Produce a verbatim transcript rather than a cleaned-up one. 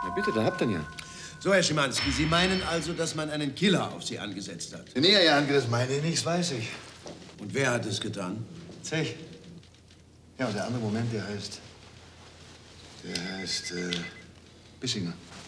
Na bitte, da habt ihr ihn ja. So, Herr Schimanski, Sie meinen also, dass man einen Killer auf Sie angesetzt hat? Den er ja angerissen, meine ich nichts, weiß ich. Und wer hat es getan? Zech. Ja, und der andere Moment, der heißt... Der heißt, äh, Bissinger.